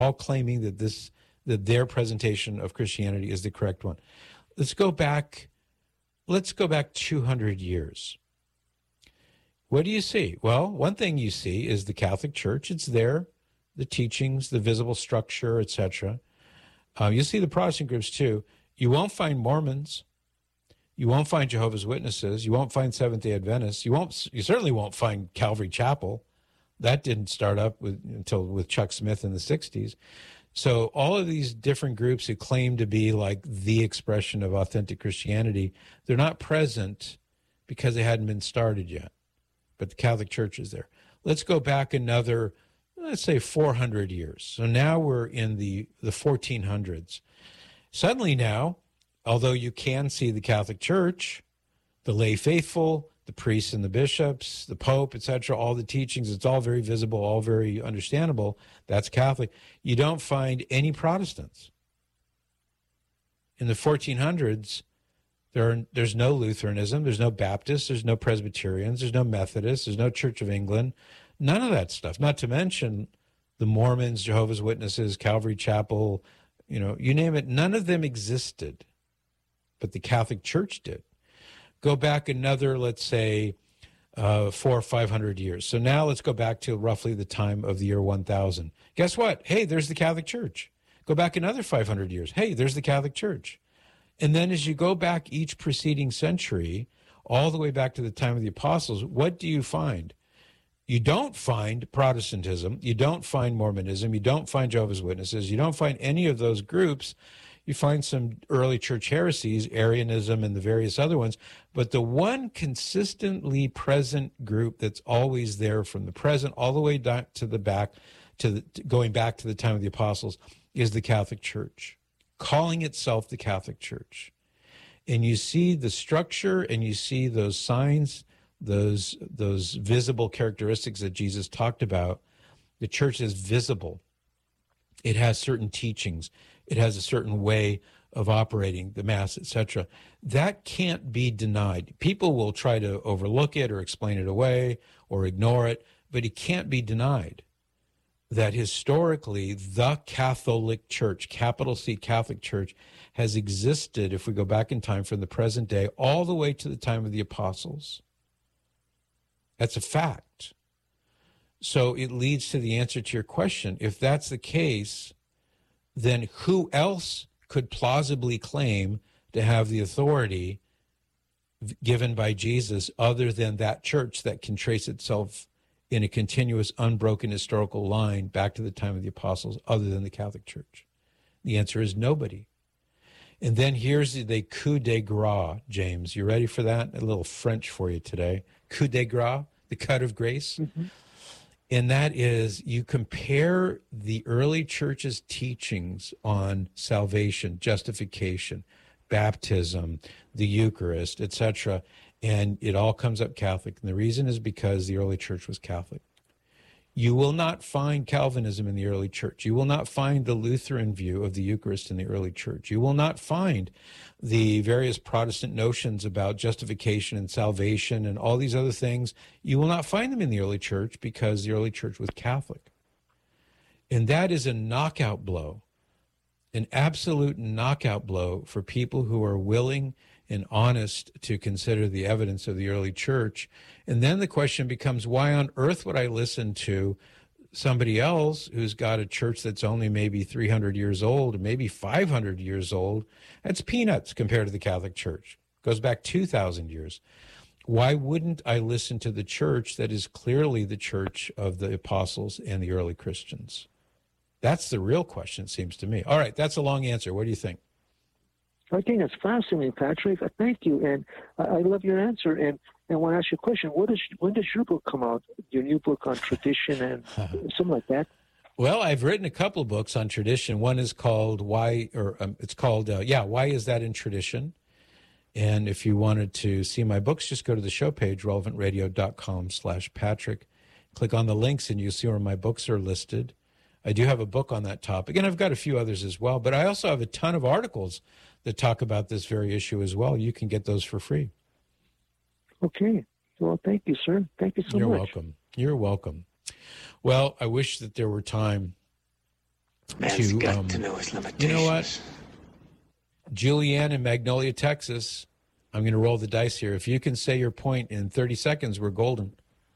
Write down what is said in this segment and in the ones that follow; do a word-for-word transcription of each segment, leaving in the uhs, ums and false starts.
all claiming that this that their presentation of Christianity is the correct one. Let's go back. Let's go back two hundred years. What do you see? Well, one thing you see is the Catholic Church. It's there, the teachings, the visible structure, et cetera. Uh, you see the Protestant groups too. You won't find Mormons. You won't find Jehovah's Witnesses. You won't find Seventh-day Adventists. You won't. You certainly won't find Calvary Chapel. That didn't start up with, until with Chuck Smith in the sixties. So all of these different groups who claim to be like the expression of authentic Christianity, they're not present because they hadn't been started yet. But the Catholic Church is there. Let's go back another, let's say, four hundred years. So now we're in the, the fourteen hundreds. Suddenly now, although you can see the Catholic Church, the lay faithful, the priests and the bishops, the Pope, et cetera, all the teachings, it's all very visible, all very understandable. That's Catholic. You don't find any Protestants. In the fourteen hundreds, there are, there's no Lutheranism, there's no Baptists, there's no Presbyterians, there's no Methodists, there's no Church of England, none of that stuff. Not to mention the Mormons, Jehovah's Witnesses, Calvary Chapel, you know, you name it, none of them existed, but the Catholic Church did. Go back another, let's say, uh, four or five hundred years. So now let's go back to roughly the time of the year one thousand. Guess what? Hey, there's the Catholic Church. Go back another five hundred years. Hey, there's the Catholic Church. And then as you go back each preceding century, all the way back to the time of the apostles, what do you find? You don't find Protestantism. You don't find Mormonism. You don't find Jehovah's Witnesses. You don't find any of those groups. You find some early church heresies, Arianism and the various other ones. But the one consistently present group that's always there from the present all the way back to the back, to the, going back to the time of the apostles, is the Catholic Church, calling itself the Catholic Church. And you see the structure and you see those signs, those, those visible characteristics that Jesus talked about. The church is visible. It has certain teachings. It has a certain way of operating the Mass, et cetera. That can't be denied. People will try to overlook it or explain it away or ignore it, but it can't be denied that historically the Catholic Church, capital C Catholic Church, has existed, if we go back in time, from the present day all the way to the time of the apostles. That's a fact. So it leads to the answer to your question. If that's the case, then who else could plausibly claim to have the authority given by Jesus other than that church that can trace itself in a continuous, unbroken historical line back to the time of the apostles other than the Catholic Church? The answer is nobody. And then here's the, the coup de grace, James. You ready for that? A little French for you today. Coup de grace, the cut of grace. Mm-hmm. And that is, you compare the early church's teachings on salvation, justification, baptism, the Eucharist, et cetera, and it all comes up Catholic. And the reason is because the early church was Catholic. You will not find Calvinism in the early church. You will not find the Lutheran view of the Eucharist in the early church. You will not find the various Protestant notions about justification and salvation and all these other things. You will not find them in the early church because the early church was Catholic. And that is a knockout blow, an absolute knockout blow for people who are willing and honest to consider the evidence of the early church. And then the question becomes, why on earth would I listen to somebody else who's got a church that's only maybe three hundred years old, or maybe five hundred years old? That's peanuts compared to the Catholic Church. It goes back two thousand years. Why wouldn't I listen to the church that is clearly the church of the apostles and the early Christians? That's the real question, it seems to me. All right, that's a long answer. What do you think? I think that's fascinating, Patrick. Thank you, and I love your answer. And, and I want to ask you a question. What is, when does your book come out, your new book on tradition and something like that? Well, I've written a couple of books on tradition. One is called Why, or um, it's called, uh, yeah, Why Is That in Tradition? And if you wanted to see my books, just go to the show page, relevant radio dot com slash Patrick. Click on the links and you'll see where my books are listed. I do have a book on that topic, and I've got a few others as well. But I also have a ton of articles that talk about this very issue as well. You can get those for free. Okay. Well, thank you, sir. Thank you so You're much. You're welcome. You're welcome. Well, I wish that there were time Man's to, got um, to know his limitations. You know what? Julianne in Magnolia, Texas. I'm going to roll the dice here. If you can say your point in thirty seconds, we're golden.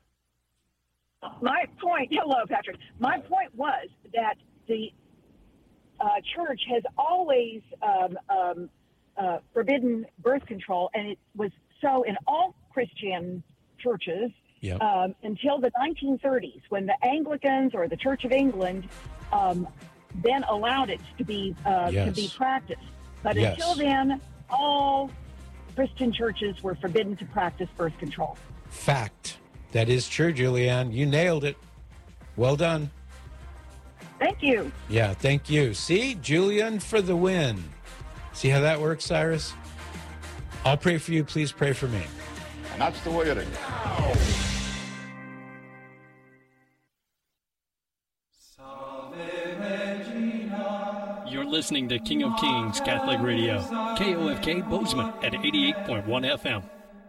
My point, hello, Patrick. My point was that the uh, church has always um, um, uh, forbidden birth control, and it was so in all Christian churches yep. um, until the nineteen thirties, when the Anglicans or the Church of England um, then allowed it to be uh, yes. to be practiced. But yes. until then, all Christian churches were forbidden to practice birth control. Fact. That is true, Julianne. You nailed it. Well done. Thank you. Yeah, thank you. See, Julian for the win. See how that works, Cyrus? I'll pray for you. Please pray for me. And that's the way it is. You're listening to King of Kings Catholic Radio, K O F K Bozeman at eighty-eight point one F M.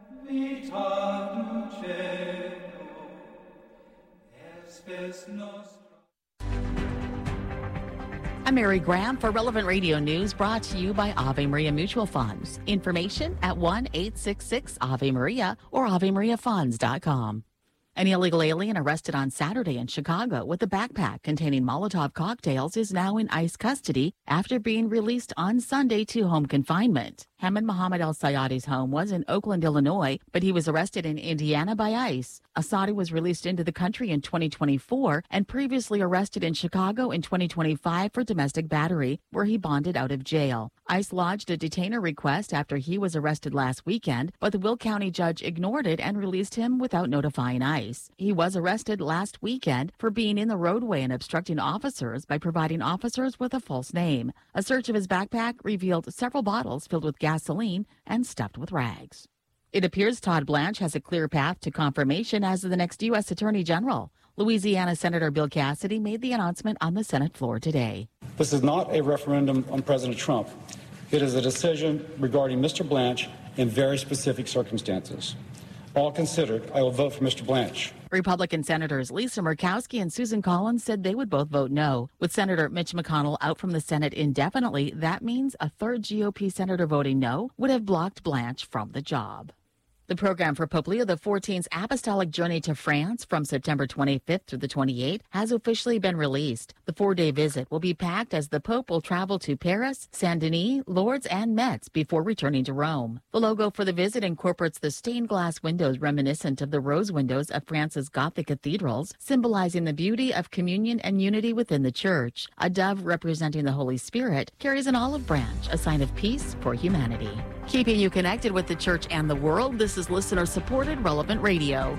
I'm Mary Graham for Relevant Radio News, brought to you by Ave Maria Mutual Funds. Information at one eight six six Ave Maria or ave maria funds dot com. An illegal alien arrested on Saturday in Chicago with a backpack containing Molotov cocktails is now in ICE custody after being released on Sunday to home confinement. Hamid Mohammed El-Sayadi's home was in Oakland, Illinois, but he was arrested in Indiana by ICE. Assadi was released into the country in twenty twenty-four and previously arrested in Chicago in twenty twenty-five for domestic battery, where he bonded out of jail. ICE lodged a detainer request after he was arrested last weekend, but the Will County judge ignored it and released him without notifying ICE. He was arrested last weekend for being in the roadway and obstructing officers by providing officers with a false name. A search of his backpack revealed several bottles filled with gasoline and stuffed with rags. It appears Todd Blanche has a clear path to confirmation as the next U S Attorney General. Louisiana Senator Bill Cassidy made the announcement on the Senate floor today. This is not a referendum on President Trump. It is a decision regarding Mister Blanche in very specific circumstances. All considered, I will vote for Mister Blanche. Republican Senators Lisa Murkowski and Susan Collins said they would both vote no. With Senator Mitch McConnell out from the Senate indefinitely, that means a third G O P senator voting no would have blocked Blanche from the job. The program for Pope Leo the fourteenth's apostolic journey to France from September twenty-fifth through the twenty-eighth has officially been released. The four-day visit will be packed as the Pope will travel to Paris, Saint-Denis, Lourdes, and Metz before returning to Rome. The logo for the visit incorporates the stained glass windows reminiscent of the rose windows of France's Gothic cathedrals, symbolizing the beauty of communion and unity within the church. A dove representing the Holy Spirit carries an olive branch, a sign of peace for humanity. Keeping you connected with the church and the world, this is listener-supported Relevant Radio.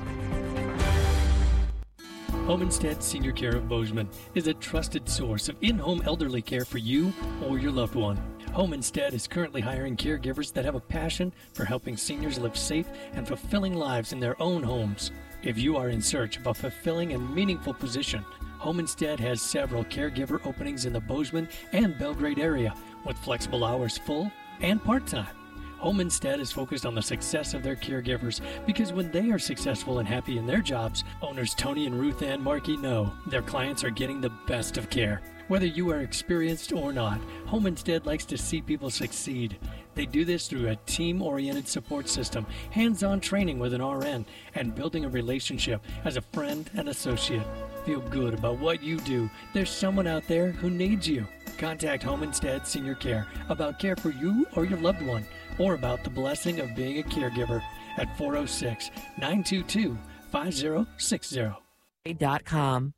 Home Instead Senior Care of Bozeman is a trusted source of in-home elderly care for you or your loved one. Home Instead is currently hiring caregivers that have a passion for helping seniors live safe and fulfilling lives in their own homes. If you are in search of a fulfilling and meaningful position, Home Instead has several caregiver openings in the Bozeman and Belgrade area with flexible hours, full and part-time. Home Instead is focused on the success of their caregivers because when they are successful and happy in their jobs, owners Tony and Ruth Ann Markey know their clients are getting the best of care. Whether you are experienced or not, Home Instead likes to see people succeed. They do this through a team-oriented support system, hands-on training with an R N, and building a relationship as a friend and associate. Feel good about what you do. There's someone out there who needs you. Contact Home Instead Senior Care about care for you or your loved one, or about the blessing of being a caregiver at four oh six, nine two two, five oh six oh. Dot com.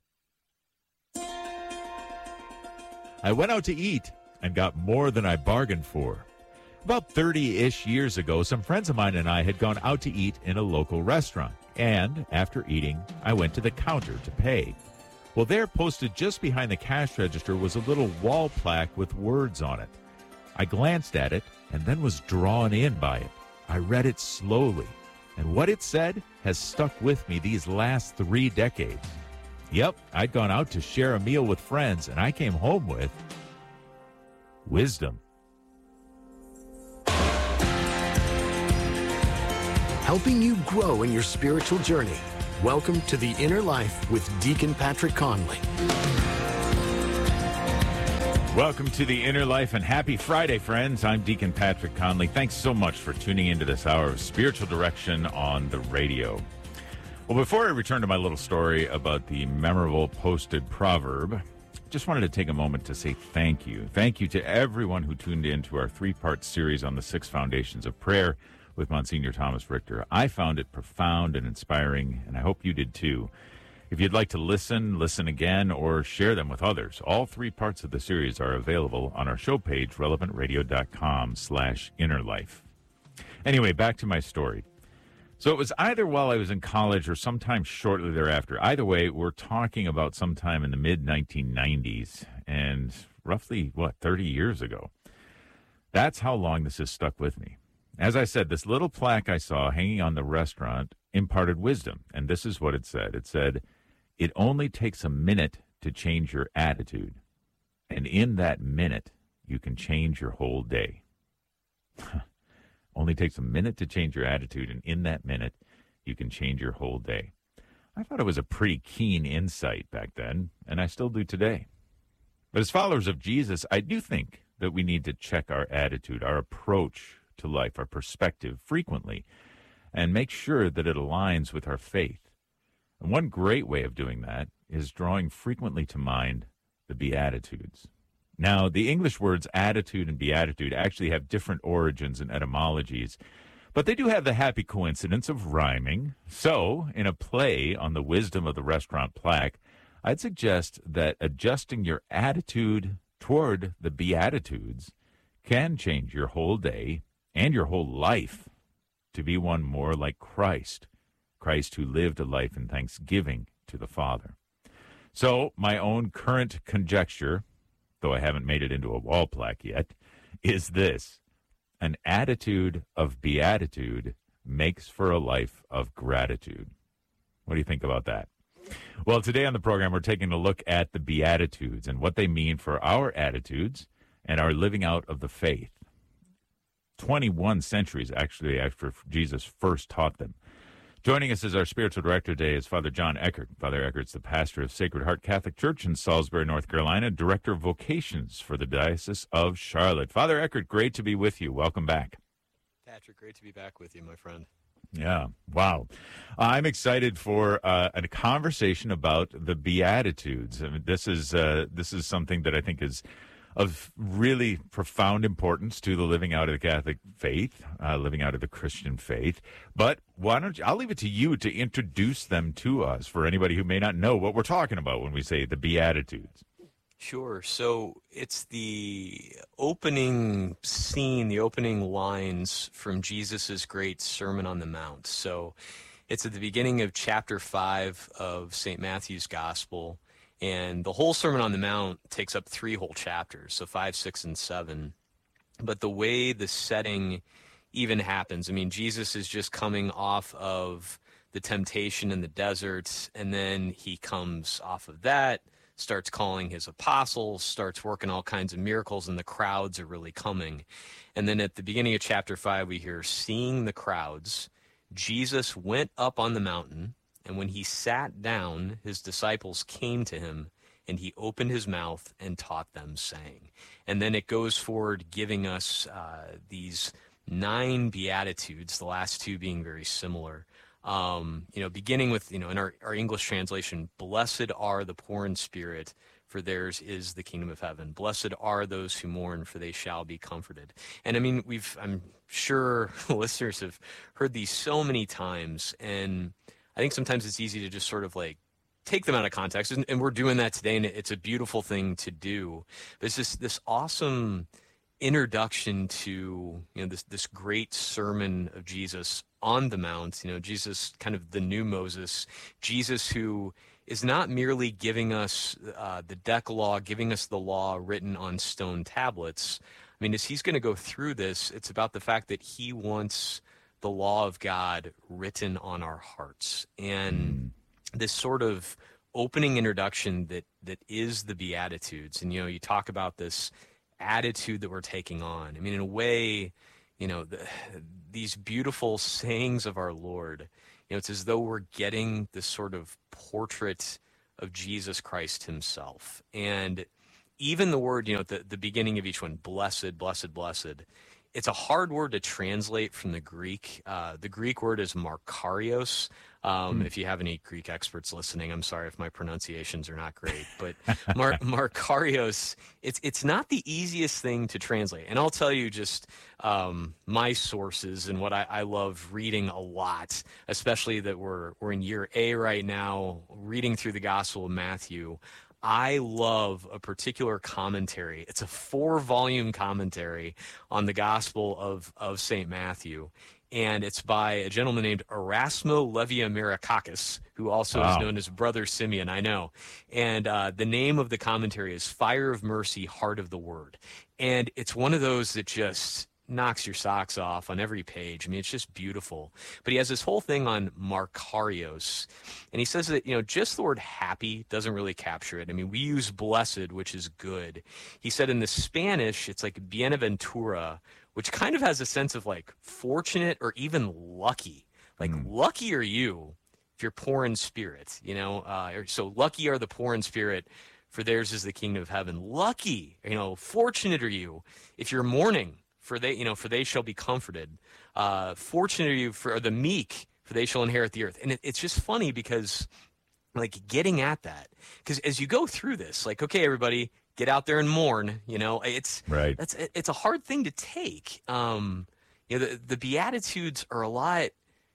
I went out to eat and got more than I bargained for. About thirty-ish years ago, some friends of mine and I had gone out to eat in a local restaurant. And after eating, I went to the counter to pay. Well, there, posted just behind the cash register, was a little wall plaque with words on it. I glanced at it and then was drawn in by it. I read it slowly, and what it said has stuck with me these last three decades. Yep, I'd gone out to share a meal with friends, and I came home with wisdom. Helping you grow in your spiritual journey. Welcome to The Inner Life with Deacon Patrick Conley. Welcome to the Inner Life and happy Friday, friends. I'm Deacon Patrick Conley. Thanks so much for tuning into this hour of spiritual direction on the radio. Well, before I return to my little story about the memorable posted proverb, just wanted to take a moment to say thank you. Thank you to everyone who tuned in to our three-part series on the six foundations of prayer with Monsignor Thomas Richter. I found it profound and inspiring, and I hope you did too. If you'd like to listen, listen again, or share them with others, all three parts of the series are available on our show page, relevant radio dot com slash inner life. Anyway, back to my story. So it was either while I was in college or sometime shortly thereafter. Either way, we're talking about sometime in the mid nineteen nineties and roughly, what, thirty years ago. That's how long this has stuck with me. As I said, this little plaque I saw hanging on the restaurant imparted wisdom, and this is what it said. It said, "It only takes a minute to change your attitude, and in that minute, you can change your whole day." Only takes a minute to change your attitude, and in that minute, you can change your whole day. I thought it was a pretty keen insight back then, and I still do today. But as followers of Jesus, I do think that we need to check our attitude, our approach to life, our perspective frequently, and make sure that it aligns with our faith. And one great way of doing that is drawing frequently to mind the Beatitudes. Now, the English words attitude and beatitude actually have different origins and etymologies, but they do have the happy coincidence of rhyming. So, in a play on the wisdom of the restaurant plaque, I'd suggest that adjusting your attitude toward the Beatitudes can change your whole day and your whole life to be one more like Christ. Christ who lived a life in thanksgiving to the Father. So my own current conjecture, though I haven't made it into a wall plaque yet, is this: an attitude of beatitude makes for a life of gratitude. What do you think about that? Well, today on the program, we're taking a look at the Beatitudes and what they mean for our attitudes and our living out of the faith. twenty-one centuries, actually, after Jesus first taught them. Joining us as our spiritual director today is Father John Eckert. Father Eckert's the pastor of Sacred Heart Catholic Church in Salisbury, North Carolina, director of vocations for the Diocese of Charlotte. Father Eckert, great to be with you. Welcome back. Patrick, great to be back with you, my friend. Yeah, wow. I'm excited for uh, a conversation about the Beatitudes. I mean, this is uh, this is something that I think is of really profound importance to the living out of the Catholic faith, uh, living out of the Christian faith. But why don't you, I'll leave it to you to introduce them to us for anybody who may not know what we're talking about when we say the Beatitudes. Sure. So it's the opening scene, the opening lines from Jesus's great Sermon on the Mount. So it's at the beginning of chapter five of Saint Matthew's Gospel. And the whole Sermon on the Mount takes up three whole chapters, so five, six, and seven. But the way the setting even happens, I mean, Jesus is just coming off of the temptation in the desert, and then he comes off of that, starts calling his apostles, starts working all kinds of miracles, and the crowds are really coming. And then at the beginning of chapter five, we hear, seeing the crowds, Jesus went up on the mountain, and when he sat down, his disciples came to him, and he opened his mouth and taught them, saying. And then it goes forward, giving us uh, these nine Beatitudes, the last two being very similar. Um, you know, beginning with, you know, in our, our English translation, blessed are the poor in spirit, for theirs is the kingdom of heaven. Blessed are those who mourn, for they shall be comforted. And I mean, we've, I'm sure listeners have heard these so many times, and I think sometimes it's easy to just sort of like take them out of context, and, and we're doing that today, and it's a beautiful thing to do. But it's just this awesome introduction to, you know, this this great sermon of Jesus on the Mount. You know, Jesus, kind of the new Moses, Jesus who is not merely giving us uh, the Decalogue, giving us the law written on stone tablets. I mean, as he's going to go through this, it's about the fact that he wants the law of God written on our hearts. And this sort of opening introduction that that is the Beatitudes. And, you know, you talk about this attitude that we're taking on. I mean, in a way, you know, the, these beautiful sayings of our Lord, you know, it's as though we're getting this sort of portrait of Jesus Christ himself. And even the word, you know, at the, the beginning of each one, blessed, blessed, blessed, it's a hard word to translate from the Greek. Uh, the Greek word is Makarios. Um, mm. If you have any Greek experts listening, I'm sorry if my pronunciations are not great, but Mar- Makarios, it's it's not the easiest thing to translate. And I'll tell you just um, my sources and what I, I love reading a lot, especially that we're we're in year A right now, reading through the Gospel of Matthew. I love a particular commentary. It's a four-volume commentary on the Gospel of, of Saint Matthew, and it's by a gentleman named Erasmo Leviamiracakis, who also wow. is known as Brother Simeon, I know. And uh, the name of the commentary is Fire of Mercy, Heart of the Word. And it's one of those that just knocks your socks off on every page. I mean, it's just beautiful. But he has this whole thing on Makarios, and he says that, you know, just the word happy doesn't really capture it. I mean, we use blessed, which is good. He said in the Spanish, it's like bienaventura, which kind of has a sense of like fortunate or even lucky. Like, mm. lucky are you if you're poor in spirit, you know? Uh, so lucky are the poor in spirit, for theirs is the kingdom of heaven. Lucky, you know, fortunate are you if you're mourning, for they, you know, for they shall be comforted. Uh, fortunate are you for the meek, for they shall inherit the earth. And it, it's just funny because, like, getting at that, because as you go through this, like, okay, everybody, get out there and mourn. You know, it's right. That's it's a hard thing to take. Um, you know, the the Beatitudes are a lot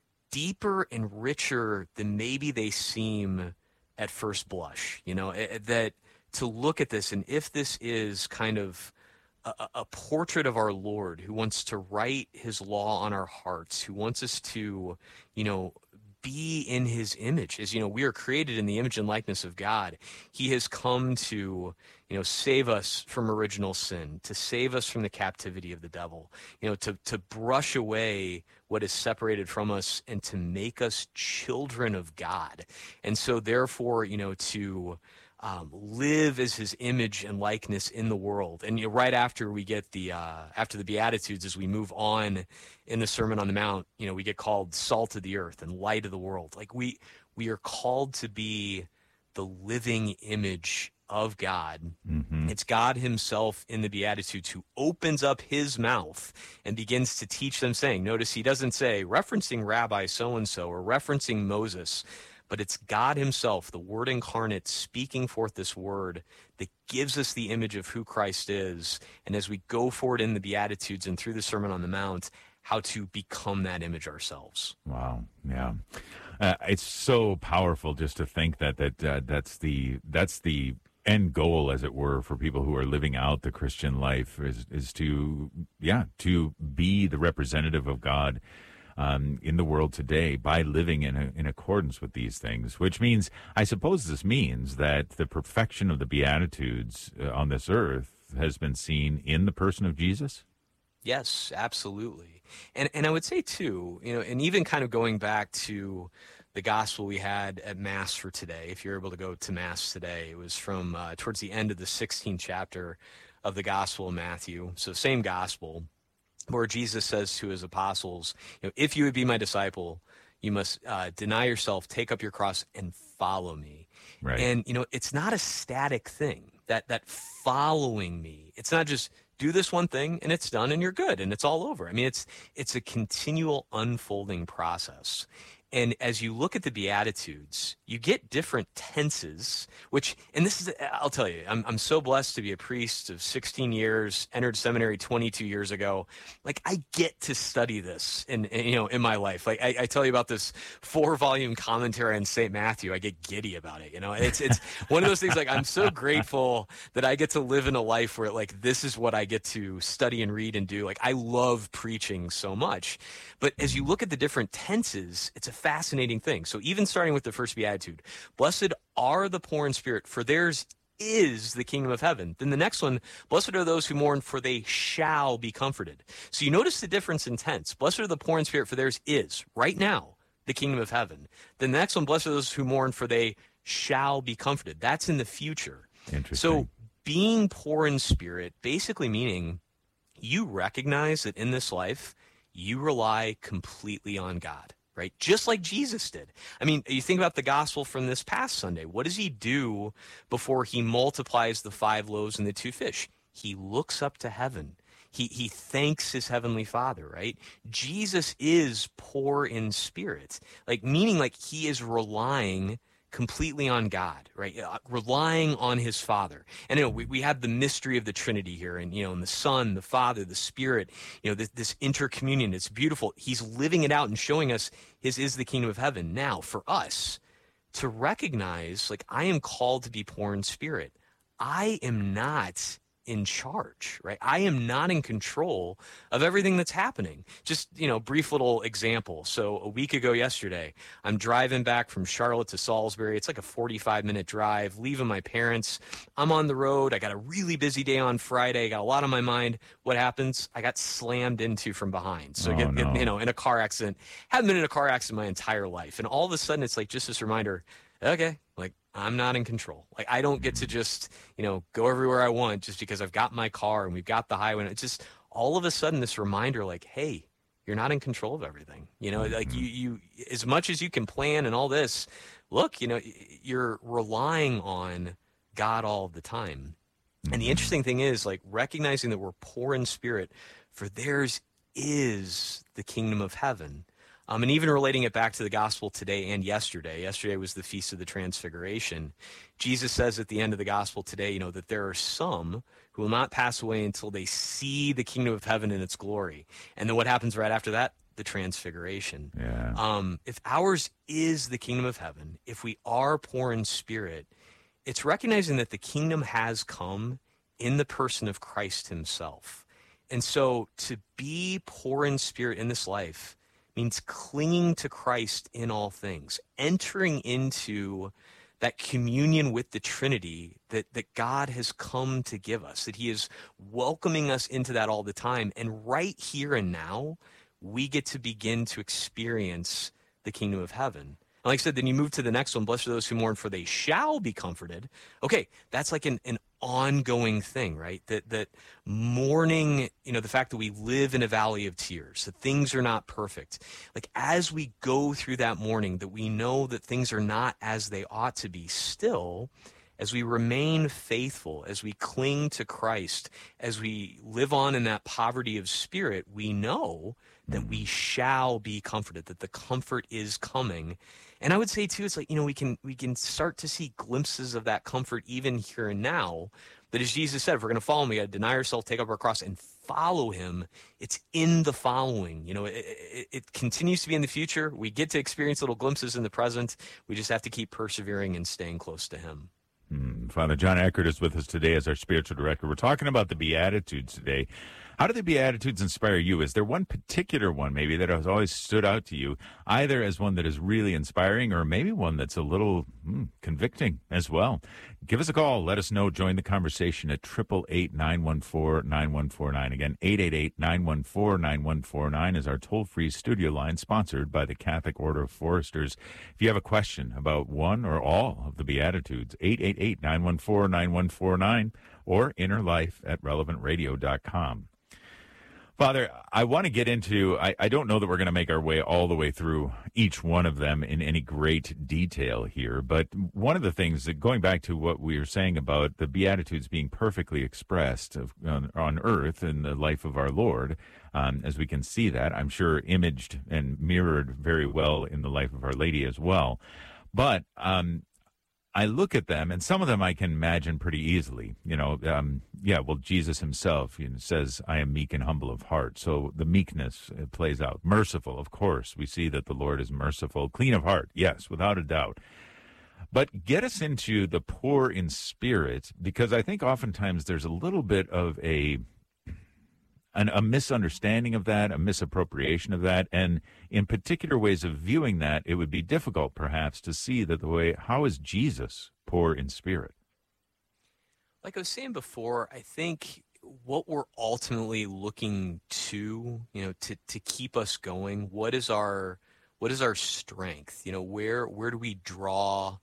deeper and richer than maybe they seem at first blush. You know, it, that to look at this, and if this is kind of A, a portrait of our Lord who wants to write his law on our hearts, who wants us to, you know, be in his image. As you know, we are created in the image and likeness of God. He has come to, you know, save us from original sin, to save us from the captivity of the devil, you know, to, to brush away what is separated from us and to make us children of God. And so therefore, you know, to Um, live as his image and likeness in the world. And you know, right after we get the uh, after the Beatitudes, as we move on in the Sermon on the Mount, you know, we get called salt of the earth and light of the world. Like we we are called to be the living image of God. Mm-hmm. It's God himself in the Beatitudes who opens up his mouth and begins to teach them, saying, notice he doesn't say referencing Rabbi so-and-so or referencing Moses, but it's God himself, the Word incarnate, speaking forth this word that gives us the image of who Christ is. And as we go forward in the Beatitudes and through the Sermon on the Mount, how to become that image ourselves. Wow. Yeah. Uh, it's so powerful just to think that that uh, that's the that's the end goal, as it were, for people who are living out the Christian life is is to yeah to be the representative of God Um, in the world today by living in a, in accordance with these things, which means, I suppose this means that the perfection of the Beatitudes uh, on this earth has been seen in the person of Jesus? Yes, absolutely. And and I would say, too, you know, and even kind of going back to the gospel we had at Mass for today, if you're able to go to Mass today, it was from uh, towards the end of the sixteenth chapter of the Gospel of Matthew. So same gospel, where Jesus says to his apostles, you know, if you would be my disciple, you must uh, deny yourself, take up your cross, and follow me. Right. And, you know, it's not a static thing, that that following me. It's not just do this one thing and it's done and you're good and it's all over. I mean, it's it's a continual unfolding process. And as you look at the Beatitudes, you get different tenses, which, and this is, I'll tell you, I'm I'm so blessed to be a priest of sixteen years, entered seminary twenty-two years ago. Like, I get to study this in, in you know, in my life. Like, I, I tell you about this four volume commentary on Saint Matthew. I get giddy about it. You know, it's, it's one of those things, like, I'm so grateful that I get to live in a life where, like, this is what I get to study and read and do. Like, I love preaching so much. But as you look at the different tenses, it's a fascinating thing. So even starting with the first Beatitude, blessed are the poor in spirit, for theirs is the kingdom of heaven. Then the next one, blessed are those who mourn, for they shall be comforted. So you notice the difference in tense. Blessed are the poor in spirit, for theirs is, right now, the kingdom of heaven. Then the next one, blessed are those who mourn, for they shall be comforted. That's in the future. Interesting. So being poor in spirit, basically meaning you recognize that in this life, you rely completely on God. right? Just like Jesus did. I mean, you think about the gospel from this past Sunday. What does he do before he multiplies the five loaves and the two fish? He looks up to heaven. He, he thanks his heavenly Father, right? Jesus is poor in spirit, like meaning like he is relying completely on God, right? Uh, relying on his Father. And, you know, we, we have the mystery of the Trinity here, and, you know, and the Son, the Father, the Spirit, you know, this, this intercommunion. It's beautiful. He's living it out and showing us his is the kingdom of heaven. Now, for us to recognize, like, I am called to be poor in spirit. I am not in charge, right? I am not in control of everything that's happening. Just, you know, brief little example. So a week ago yesterday, I'm driving back from Charlotte to Salisbury. It's like a forty-five minute drive, leaving my parents. I'm on the road. I got a really busy day on Friday. I got a lot on my mind. What happens? I got slammed into from behind. So, oh, get, no. you know, in a car accident. Haven't been in a car accident my entire life. And all of a sudden, it's like just this reminder, okay, like, I'm not in control. Like, I don't get to just, you know, go everywhere I want just because I've got my car and we've got the highway. And it's just all of a sudden this reminder, like, hey, you're not in control of everything. You know, like you, you, as much as you can plan and all this, look, you know, you're relying on God all the time. And the interesting thing is, like, recognizing that we're poor in spirit, for theirs is the kingdom of heaven. Um, and even relating it back to the gospel today and yesterday. Yesterday was the Feast of the Transfiguration. Jesus says at the end of the gospel today, you know, that there are some who will not pass away until they see the kingdom of heaven in its glory. And then what happens right after that? The Transfiguration. Yeah. Um, if ours is the kingdom of heaven, if we are poor in spirit, it's recognizing that the kingdom has come in the person of Christ himself. And so to be poor in spirit in this life means clinging to Christ in all things, entering into that communion with the Trinity that, that God has come to give us, that he is welcoming us into that all the time. And right here and now, we get to begin to experience the kingdom of heaven. And like I said, then you move to the next one, blessed are those who mourn, for they shall be comforted. Okay, that's like an, an ongoing thing, right? That that mourning, you know, the fact that we live in a valley of tears, that things are not perfect. Like, as we go through that mourning, that we know that things are not as they ought to be, still, as we remain faithful, as we cling to Christ, as we live on in that poverty of spirit, we know that we shall be comforted, that the comfort is coming. And I would say too, it's like, you know, we can we can start to see glimpses of that comfort even here and now. That, as Jesus said, if we're going to follow him, we got to deny ourselves, take up our cross, and follow him. It's in the following. You know, it, it, it continues to be in the future. We get to experience little glimpses in the present. We just have to keep persevering and staying close to him. Mm, Father John Eckert is with us today as our spiritual director. We're talking about the Beatitudes today. How do the Beatitudes inspire you? Is there one particular one maybe that has always stood out to you, either as one that is really inspiring or maybe one that's a little mm, convicting as well? Give us a call. Let us know. Join the conversation at eight eight eight, nine one four, nine one four nine. Again, eight eight eight, nine one four, nine one four nine is our toll-free studio line, sponsored by the Catholic Order of Foresters. If you have a question about one or all of the Beatitudes, eight eight eight, nine one four, nine one four nine or inner life at relevant radio dot com. Father, I want to get into, I, I don't know that we're going to make our way all the way through each one of them in any great detail here, but one of the things that, going back to what we were saying about the Beatitudes being perfectly expressed of, on, on earth in the life of our Lord, um, as we can see that, I'm sure imaged and mirrored very well in the life of Our Lady as well. But um, I look at them, and some of them I can imagine pretty easily. You know, um, yeah, well, Jesus himself, you know, says, I am meek and humble of heart. So the meekness uh, plays out. Merciful, of course. We see that the Lord is merciful. Clean of heart, yes, without a doubt. But get us into the poor in spirit, because I think oftentimes there's a little bit of a An, a misunderstanding of that, a misappropriation of that, and in particular ways of viewing that, it would be difficult perhaps to see that the way, how is Jesus poor in spirit? Like I was saying before, I think what we're ultimately looking to, you know, to, to keep us going, what is our, what is our strength? You know, where, where do we draw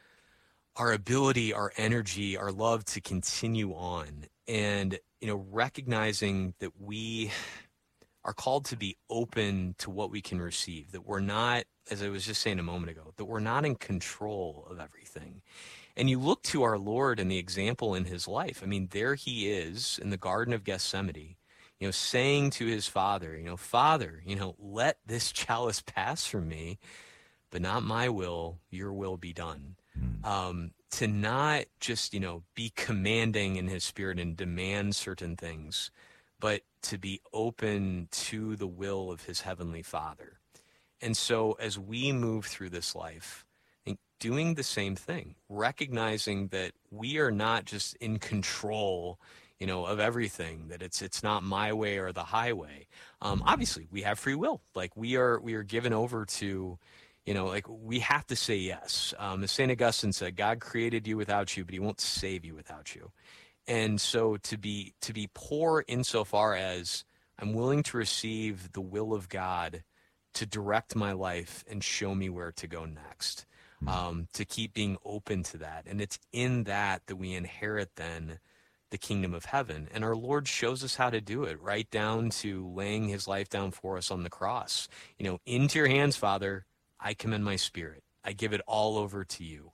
our ability, our energy, our love to continue on? And, you know, recognizing that we are called to be open to what we can receive, that we're not, as I was just saying a moment ago, that we're not in control of everything. And you look to our Lord and the example in his life. I mean, there he is in the Garden of Gethsemane, you know, saying to his Father, you know, Father, you know, let this chalice pass from me, but not my will, your will be done. Mm. Um, to not just, you know, be commanding in his spirit and demand certain things, but to be open to the will of his heavenly Father. And so as we move through this life, I think doing the same thing, recognizing that we are not just in control, you know, of everything, that it's it's not my way or the highway. Um, obviously, we have free will. Like we are we are given over to, you know, like we have to say yes. Um, as Saint Augustine said, God created you without you, but he won't save you without you. And so to be to be poor insofar as I'm willing to receive the will of God to direct my life and show me where to go next, um, to keep being open to that. And it's in that that we inherit then the kingdom of heaven. And our Lord shows us how to do it, right down to laying his life down for us on the cross. You know, into your hands, Father, I commend my spirit. I give it all over to you.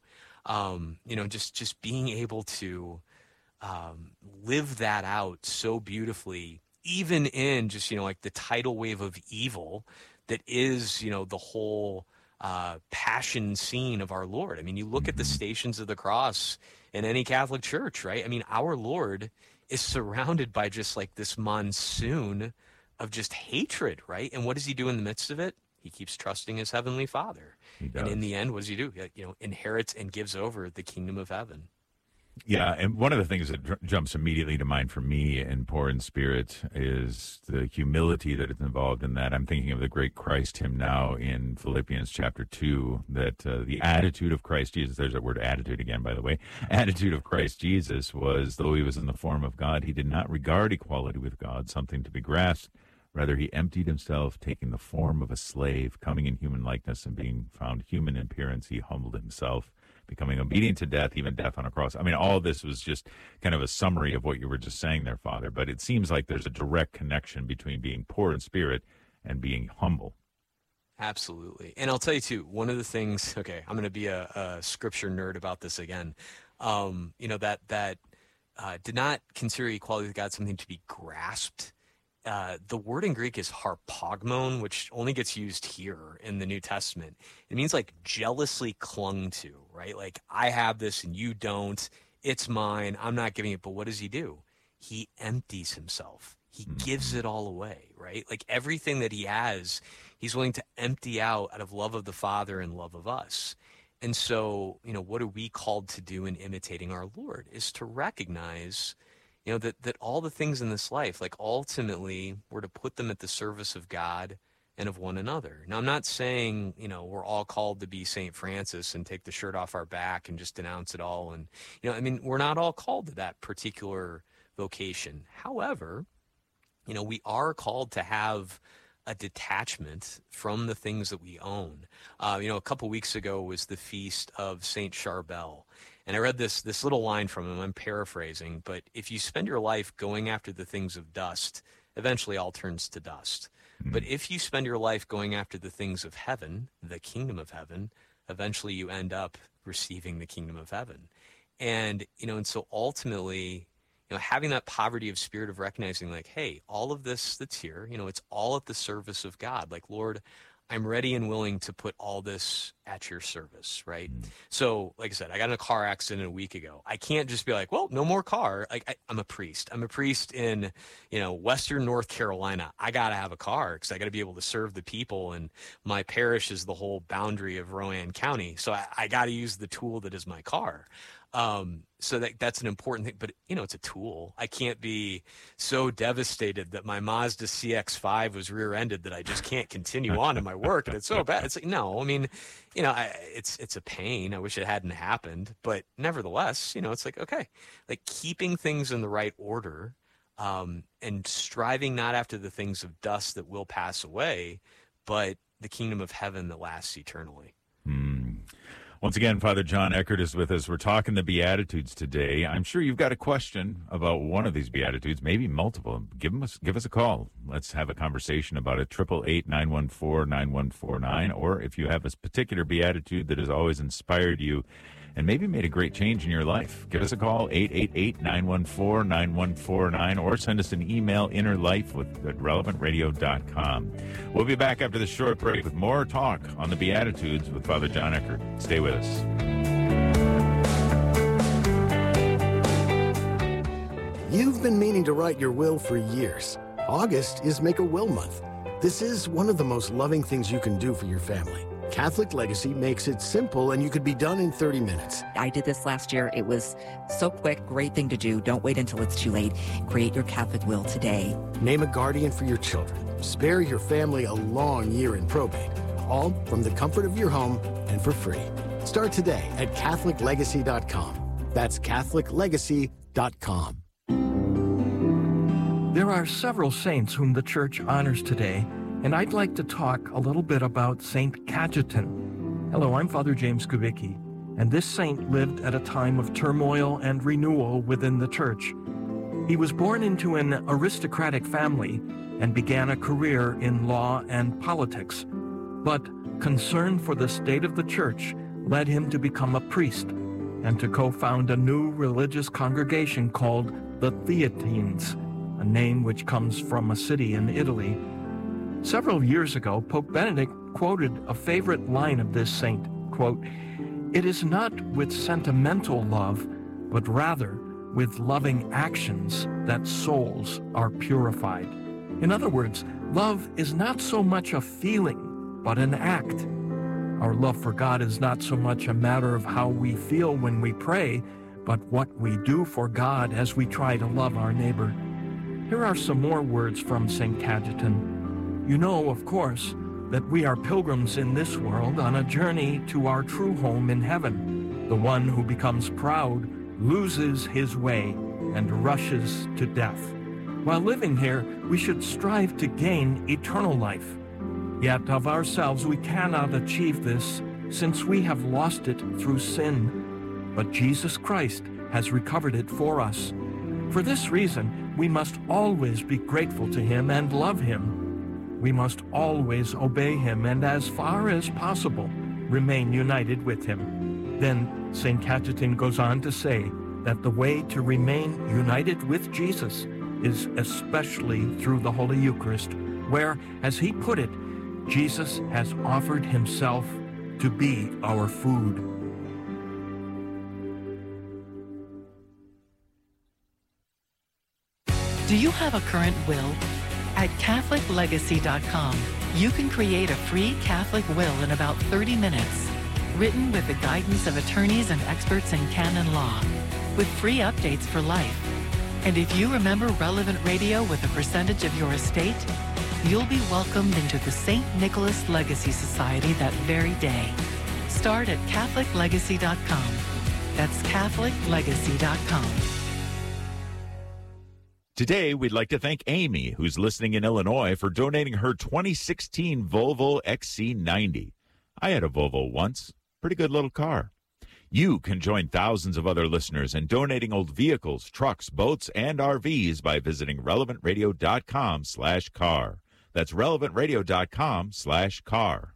Um, you know, just just being able to um, live that out so beautifully, even in just, you know, like the tidal wave of evil that is, you know, the whole uh, passion scene of our Lord. I mean, you look at the Stations of the Cross in any Catholic church, right? I mean, our Lord is surrounded by just like this monsoon of just hatred, right? And what does he do in the midst of it? He keeps trusting his heavenly Father. And in the end, what does he do? You know, inherits and gives over the kingdom of heaven. Yeah, and one of the things that dr- jumps immediately to mind for me in Poor in Spirit is the humility that is involved in that. I'm thinking of the great Christ hymn now in Philippians chapter two, that uh, the attitude of Christ Jesus, there's that word attitude again, by the way, attitude of Christ Jesus was, though he was in the form of God, he did not regard equality with God something to be grasped. Rather, he emptied himself, taking the form of a slave, coming in human likeness and being found human in appearance. He humbled himself, becoming obedient to death, even death on a cross. I mean, all of this was just kind of a summary of what you were just saying there, Father. But it seems like there's a direct connection between being poor in spirit and being humble. Absolutely. And I'll tell you, too, one of the thing, okay, I'm going to be a, a scripture nerd about this again. Um, you know, that, that uh, did not consider equality with God something to be grasped. Uh, the word in Greek is harpagmon, which only gets used here in the New Testament. It means like jealously clung to, right? Like I have this and you don't. It's mine. I'm not giving it. But what does he do? He empties himself. He mm-hmm. gives it all away, right? Like everything that he has, he's willing to empty out out of love of the Father and love of us. And so, you know, what are we called to do in imitating our Lord is to recognize, you know, that, that all the things in this life, like ultimately we're to put them at the service of God and of one another. Now, I'm not saying, you know, we're all called to be Saint Francis and take the shirt off our back and just denounce it all. And, you know, I mean, we're not all called to that particular vocation. However, you know, we are called to have a detachment from the things that we own. Uh, you know, a couple weeks ago was the feast of Saint Charbel. And I read this this little line from him, I'm paraphrasing, but if you spend your life going after the things of dust, eventually all turns to dust. Mm-hmm. But if you spend your life going after the things of heaven, the kingdom of heaven, eventually you end up receiving the kingdom of heaven. And, you know, and so ultimately, you know, having that poverty of spirit of recognizing like, hey, all of this that's here, you know, it's all at the service of God. Like, Lord, I'm ready and willing to put all this at your service, right? Mm. So, like I said, I got in a car accident a week ago. I can't just be like, well, no more car. Like, I, I'm a priest. I'm a priest in, you know, Western North Carolina. I got to have a car because I got to be able to serve the people. And my parish is the whole boundary of Rowan County. So I, I got to use the tool that is my car. Um, so that that's an important thing, but you know, it's a tool. I can't be so devastated that my Mazda C X five was rear-ended that I just can't continue on in my work. And it's so bad. It's like, no, I mean, you know, I, it's, it's a pain. I wish it hadn't happened, but nevertheless, you know, it's like, okay, like keeping things in the right order, um, and striving not after the things of dust that will pass away, but the kingdom of heaven that lasts eternally. Mm. Once again, Father John Eckert is with us. We're talking the Beatitudes today. I'm sure you've got a question about one of these Beatitudes, maybe multiple. Give us, give us a call. Let's have a conversation about it. eight eight eight, nine one four, nine one four nine. Or if you have a particular Beatitude that has always inspired you and maybe made a great change in your life, give us a call, eight eight eight, nine one four, nine one four nine, or send us an email, innerlife with, at relevant radio dot com. We'll be back after this short break with more talk on the Beatitudes with Father John Eckert. Stay with us. You've been meaning to write your will for years. August is Make a Will Month. This is one of the most loving things you can do for your family. Catholic Legacy makes it simple, and you could be done in thirty minutes. I did this last year. It was so quick, great thing to do. Don't wait until it's too late. Create your Catholic will today. Name a guardian for your children. Spare your family a long year in probate. All from the comfort of your home and for free. Start today at Catholic Legacy dot com. That's Catholic Legacy dot com. There are several saints whom the Church honors today, and I'd like to talk a little bit about Saint Cajetan. Hello, I'm Father James Kubicki, and this saint lived at a time of turmoil and renewal within the Church. He was born into an aristocratic family and began a career in law and politics, but concern for the state of the Church led him to become a priest and to co-found a new religious congregation called the Theatines, a name which comes from a city in Italy. Several years ago, Pope Benedict quoted a favorite line of this saint, quote, "It is not with sentimental love, but rather with loving actions that souls are purified." In other words, love is not so much a feeling, but an act. Our love for God is not so much a matter of how we feel when we pray, but what we do for God as we try to love our neighbor. Here are some more words from Saint Cajetan. You know, of course, that we are pilgrims in this world on a journey to our true home in heaven. The one who becomes proud loses his way and rushes to death. While living here, we should strive to gain eternal life. Yet of ourselves we cannot achieve this, since we have lost it through sin. But Jesus Christ has recovered it for us. For this reason, we must always be grateful to him and love him. We must always obey him and, as far as possible, remain united with him. Then Saint Cajetan goes on to say that the way to remain united with Jesus is especially through the Holy Eucharist, where, as he put it, Jesus has offered himself to be our food. Do you have a current will? At Catholic Legacy dot com, you can create a free Catholic will in about thirty minutes, written with the guidance of attorneys and experts in canon law, with free updates for life. And if you remember Relevant Radio with a percentage of your estate, you'll be welcomed into the Saint Nicholas Legacy Society that very day. Start at Catholic Legacy dot com. That's Catholic Legacy dot com. Today, we'd like to thank Amy, who's listening in Illinois, for donating her twenty sixteen Volvo X C ninety. I had a Volvo once. Pretty good little car. You can join thousands of other listeners in donating old vehicles, trucks, boats, and R Vs by visiting relevant radio dot com slash car. That's relevant radio dot com slash car.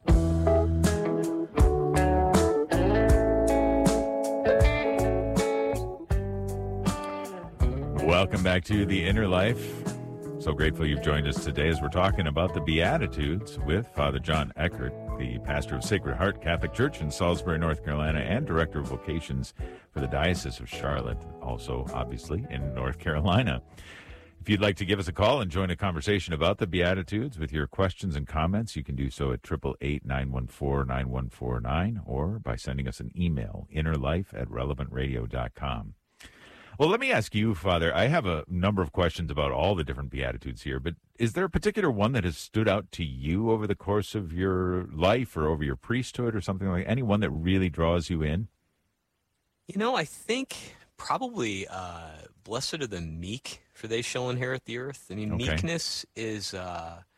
Welcome back to The Inner Life. So grateful you've joined us today as we're talking about the Beatitudes with Father John Eckert, the pastor of Sacred Heart Catholic Church in Salisbury, North Carolina, and director of vocations for the Diocese of Charlotte, also obviously in North Carolina. If you'd like to give us a call and join a conversation about the Beatitudes with your questions and comments, you can do so at eight eight eight, nine one four, nine one four nine or by sending us an email, innerlife at relevant radio dot com. Well, let me ask you, Father, I have a number of questions about all the different Beatitudes here, but is there a particular one that has stood out to you over the course of your life or over your priesthood or something like that? Any one that really draws you in? You know, I think probably uh, blessed are the meek, for they shall inherit the earth. I mean, Okay. meekness is, uh,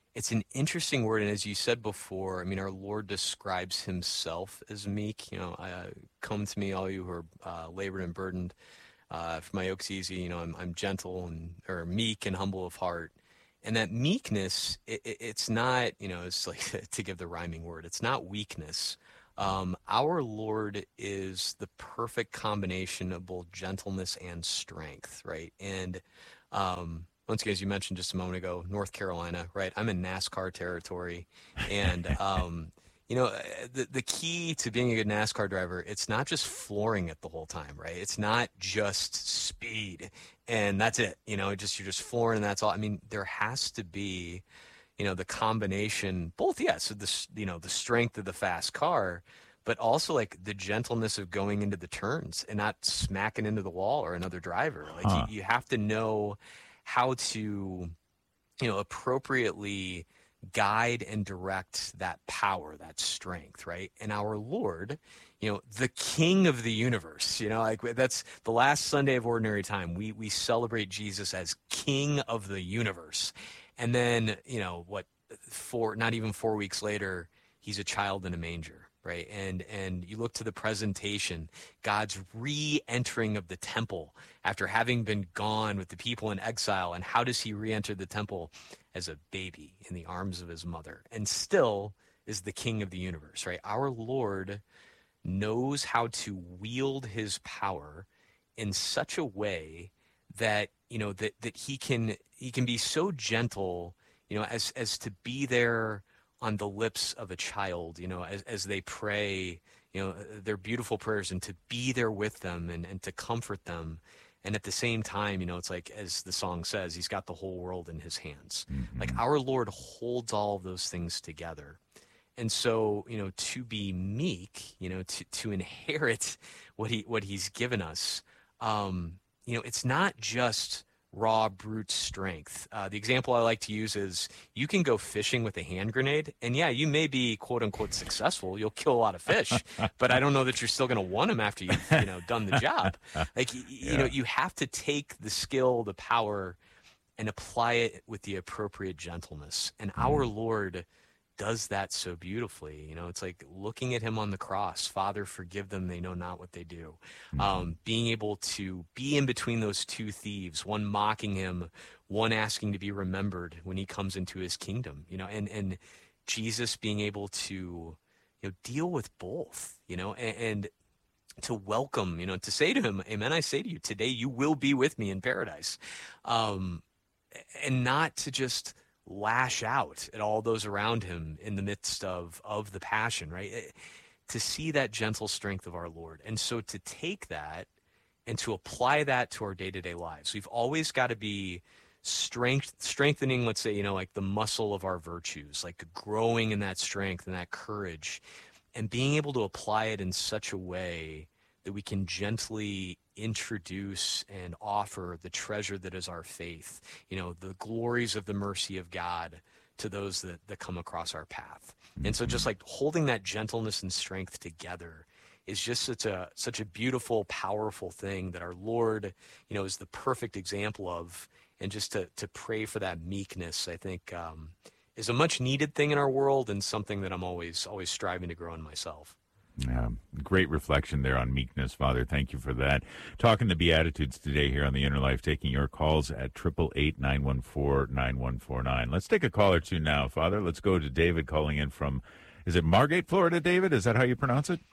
it's an interesting word. And as you said before, I mean, our Lord describes himself as meek. You know, uh, come to me, all you who are uh, labored and burdened. Uh, for my yoke's easy, you know, I'm, I'm gentle and or meek and humble of heart. And that meekness, it, it, it's not, you know, it's like to give the rhyming word, it's not weakness. Um, our Lord is the perfect combination of both gentleness and strength, right? And um, once again, as you mentioned just a moment ago, North Carolina, right? I'm in NASCAR territory. And, um, you know, the, the key to being a good NASCAR driver, it's not just flooring it the whole time, right? It's not just speed and that's it. You know, just you're just flooring and that's all. I mean, there has to be, you know, the combination, both, yes, of the, you know, the strength of the fast car, but also like the gentleness of going into the turns and not smacking into the wall or another driver. Like huh. you, you have to know how to, you know, appropriately guide and direct that power, that strength, right? And our Lord, you know, the King of the universe, you know, like that's the last Sunday of Ordinary Time. We we celebrate Jesus as King of the universe. And then, you know, what, four, not even four weeks later, he's a child in a manger. Right. And and you look to the presentation, God's re-entering of the temple after having been gone with the people in exile. And how does he re-enter the temple? As a baby in the arms of his mother, and still is the King of the universe. Right. Our Lord knows how to wield his power in such a way that, you know, that that he can he can be so gentle, you know, as as to be there on the lips of a child, you know, as, as they pray, you know, their beautiful prayers, and to be there with them and, and to comfort them. And at the same time, you know, it's like, as the song says, he's got the whole world in his hands. Mm-hmm. Like our Lord holds all of those things together. And so, you know, to be meek, you know, to, to inherit what he, what he's given us, um, you know, it's not just raw brute strength. Uh, the example I like to use is you can go fishing with a hand grenade, and yeah, you may be quote unquote successful. You'll kill a lot of fish, but I don't know that you're still going to want them after you've, you know, done the job. Like, you, yeah. you know, you have to take the skill, the power, and apply it with the appropriate gentleness. And mm. our Lord does that so beautifully. You know, it's like looking at him on the cross, Father, forgive them, they know not what they do. Mm-hmm. Um, being able to be in between those two thieves, one mocking him, one asking to be remembered when he comes into his kingdom, you know, and, and Jesus being able to, you know, deal with both, you know, and, and to welcome, you know, to say to him, amen, I say to you, today you will be with me in paradise. Um, and not to just lash out at all those around him in the midst of of the passion, right? To see that gentle strength of our Lord. And so to take that and to apply that to our day-to-day lives, we've always got to be strength strengthening, let's say, you know, like the muscle of our virtues, like growing in that strength and that courage, and being able to apply it in such a way that we can gently introduce and offer the treasure that is our faith, you know, the glories of the mercy of God to those that, that come across our path. And so just like holding that gentleness and strength together is just such a such a beautiful, powerful thing that our Lord, you know, is the perfect example of. And just to, to pray for that meekness, I think, um, is a much needed thing in our world, and something that I'm always always striving to grow in myself. Yeah, great reflection there on meekness, Father. Thank you for that. Talking the Beatitudes today here on The Inner Life, taking your calls at eight eight eight, nine one four, nine one four nine. Let's take a call or two now, Father. Let's go to David calling in from, is it Margate, Florida, David? Is that how you pronounce it?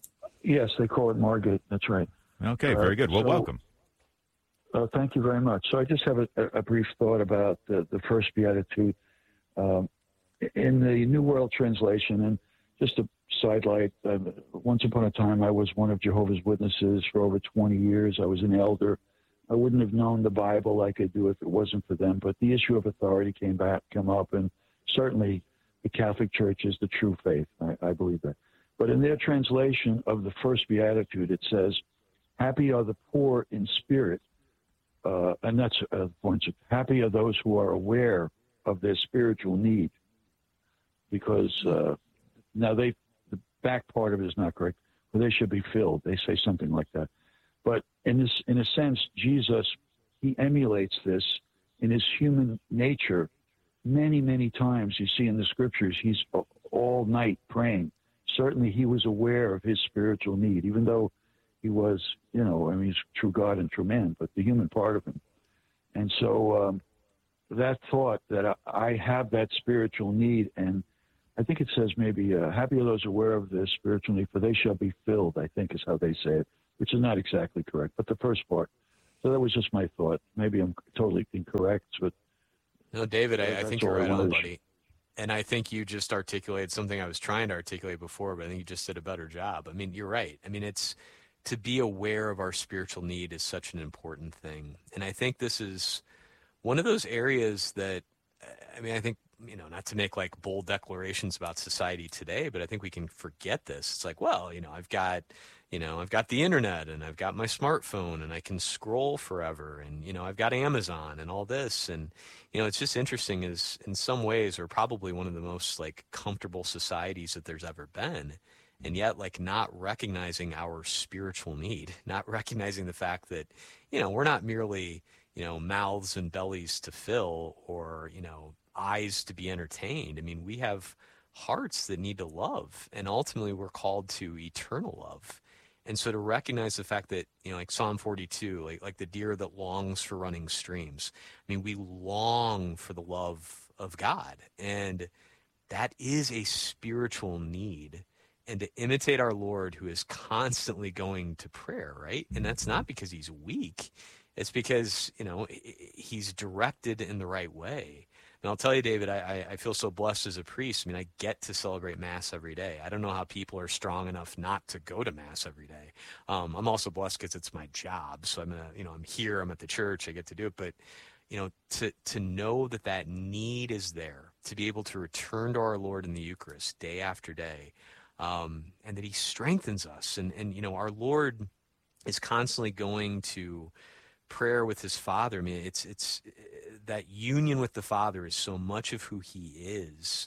Yes, they call it Margate. That's right. Okay, very good. Well, uh, so, welcome. Uh, thank you very much. So I just have a, a brief thought about the, the first Beatitude. Um, in the New World Translation, and just a sidelight, uh, once upon a time I was one of Jehovah's Witnesses for over twenty years. I was an elder. I wouldn't have known the Bible like I do if it wasn't for them, but the issue of authority came back, come up, and certainly the Catholic Church is the true faith. I, I believe that. But in their translation of the first Beatitude, it says, happy are the poor in spirit, uh, and that's uh, points. Happy are those who are aware of their spiritual need, because uh, now they, the back part of it is not correct, but they should be filled. They say something like that. But in this, in a sense, Jesus, he emulates this in his human nature, many, many times you see in the scriptures, he's all night praying. Certainly he was aware of his spiritual need, even though he was, you know, I mean, he's true God and true man, but the human part of him. And so um, that thought that I, I have that spiritual need, and I think it says maybe, uh, happy are those aware of their spiritual need, for they shall be filled, I think is how they say it, which is not exactly correct, but the first part. So that was just my thought. Maybe I'm totally incorrect, but... No, David, I, I think you're right on, buddy. And I think you just articulated something I was trying to articulate before, but I think you just did a better job. I mean, you're right. I mean, it's to be aware of our spiritual need is such an important thing. And I think this is one of those areas that, I mean, I think, you know, not to make like bold declarations about society today, but I think we can forget this. It's like, well, you know, I've got, you know, I've got the internet and I've got my smartphone and I can scroll forever. And, you know, I've got Amazon and all this. And, you know, it's just interesting is in some ways we're probably one of the most like comfortable societies that there's ever been. And yet like not recognizing our spiritual need, not recognizing the fact that, you know, we're not merely, you know, mouths and bellies to fill or, you know, eyes to be entertained. I mean, we have hearts that need to love, and ultimately we're called to eternal love. And so to recognize the fact that, you know, like Psalm forty-two, like, like the deer that longs for running streams. I mean, we long for the love of God, and that is a spiritual need. And to imitate our Lord, who is constantly going to prayer, right? And that's not because he's weak. It's because, you know, he's directed in the right way. And I'll tell you, David, I, I feel so blessed as a priest. I mean, I get to celebrate Mass every day. I don't know how people are strong enough not to go to Mass every day. Um, I'm also blessed because it's my job. So I'm, a, you know, I'm here, I'm at the church, I get to do it. But, you know, to, to know that that need is there, to be able to return to our Lord in the Eucharist day after day, um, and that he strengthens us. And, and, you know, our Lord is constantly going to prayer with his Father. I mean, it's it's that union with the Father is so much of who he is.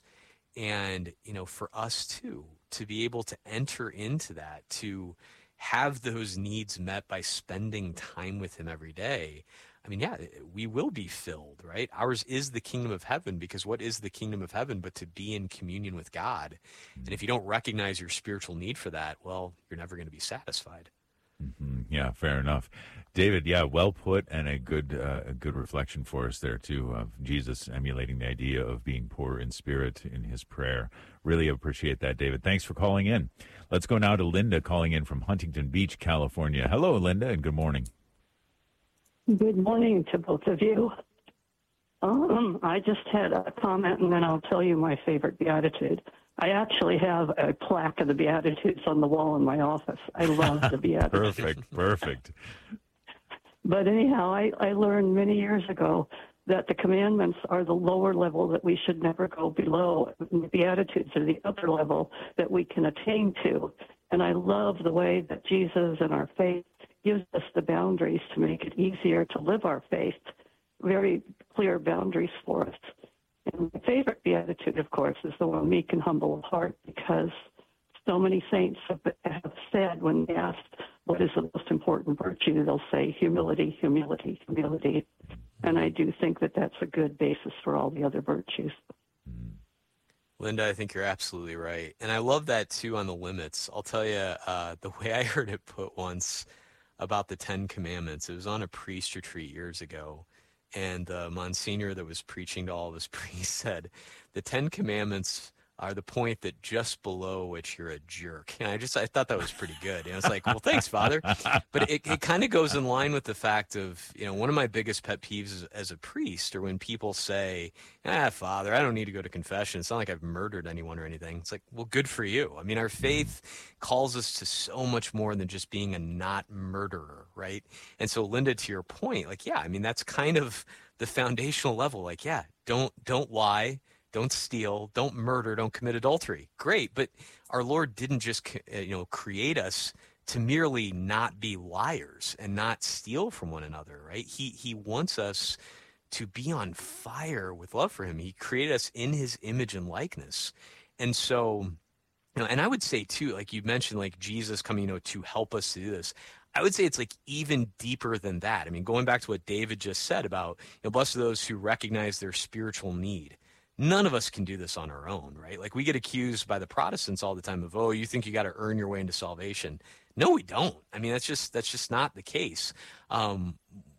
And, you know, for us too, to be able to enter into that, to have those needs met by spending time with him every day, I mean, yeah, we will be filled, right? Ours is the kingdom of heaven, because what is the kingdom of heaven but to be in communion with God? And if you don't recognize your spiritual need for that, well, you're never going to be satisfied. Mm-hmm. Yeah, fair enough. David, yeah, well put, and a good uh, a good reflection for us there, too, of Jesus emulating the idea of being poor in spirit in his prayer. Really appreciate that, David. Thanks for calling in. Let's go now to Linda calling in from Huntington Beach, California. Hello, Linda, and good morning. Good morning to both of you. Um, I just had a comment, and then I'll tell you my favorite Beatitude. I actually have a plaque of the Beatitudes on the wall in my office. I love the Beatitudes. Perfect, perfect. But anyhow, I, I learned many years ago that the commandments are the lower level that we should never go below. And the Beatitudes are the upper level that we can attain to. And I love the way that Jesus and our faith gives us the boundaries to make it easier to live our faith, very clear boundaries for us. And my favorite Beatitude, of course, is the one, meek and humble of heart, because so many saints have, have said when asked what is the most important virtue, they'll say humility, humility, humility. And I do think that that's a good basis for all the other virtues. Linda, I think you're absolutely right. And I love that, too, on the limits. I'll tell you, uh, the way I heard it put once about the Ten Commandments, it was on a priest retreat years ago. And the uh, Monsignor that was preaching to all of his priests said, the Ten Commandments are the point that just below which you're a jerk. And I just, I thought that was pretty good. And I was like, well, thanks, Father. But it, it kind of goes in line with the fact of, you know, one of my biggest pet peeves as, as a priest, or when people say, ah, Father, I don't need to go to confession. It's not like I've murdered anyone or anything. It's like, well, good for you. I mean, our faith calls us to so much more than just being a not murderer, right? And so, Linda, to your point, like, yeah, I mean, that's kind of the foundational level. Like, yeah, don't, don't lie. Don't steal, don't murder, don't commit adultery. Great, but our Lord didn't just, you know, create us to merely not be liars and not steal from one another, right? He he wants us to be on fire with love for him. He created us in his image and likeness. And so, you know, and I would say too, like you mentioned, like Jesus coming, you know, to help us do this. I would say it's like even deeper than that. I mean, going back to what David just said about, you know, blessed are those who recognize their spiritual need. None of us can do this on our own, right? Like we get accused by the Protestants all the time of, oh, you think you got to earn your way into salvation. No, we don't. I mean, that's just that's just not the case. Um,